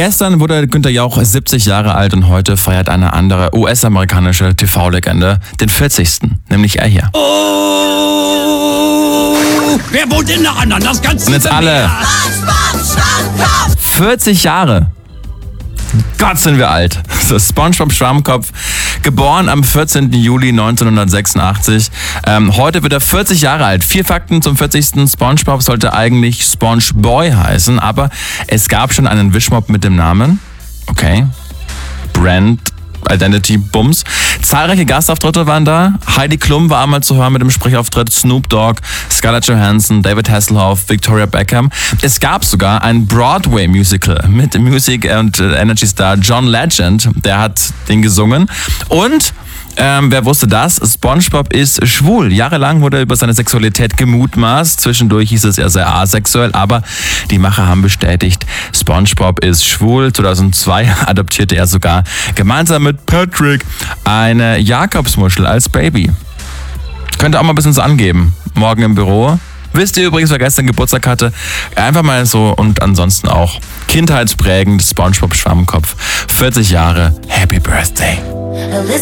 Gestern wurde Günther Jauch 70 Jahre alt und heute feiert eine andere US-amerikanische TV-Legende den 40. Nämlich er hier. Oh, wer wohnt in der anderen? Das ganze Und jetzt alle. 40 Jahre. Gott, sind wir alt. So, SpongeBob Schwammkopf, geboren am 14. Juli 1986. Heute wird er 40 Jahre alt. 4 Fakten zum 40. SpongeBob sollte eigentlich SpongeBoy heißen, aber es gab schon einen Wischmopp mit dem Namen. Okay. Brand Identity Bums. Zahlreiche Gastauftritte waren da. Heidi Klum war einmal zu hören mit dem Sprechauftritt, Snoop Dogg, Scarlett Johansson, David Hasselhoff, Victoria Beckham. Es gab sogar ein Broadway-Musical mit Music- und Energy-Star John Legend. Der hat den gesungen. Und wer wusste das? SpongeBob ist schwul. Jahrelang wurde über seine Sexualität gemutmaßt. Zwischendurch hieß es, er sei asexuell, aber die Macher haben bestätigt, SpongeBob ist schwul. 2002 adoptierte er sogar gemeinsam mit Patrick eine Jakobsmuschel als Baby. Könnt ihr auch mal ein bisschen so angeben. Morgen im Büro. Wisst ihr übrigens, wer gestern Geburtstag hatte? Einfach mal so und ansonsten auch kindheitsprägend SpongeBob Schwammkopf. 40 Jahre. Happy Birthday.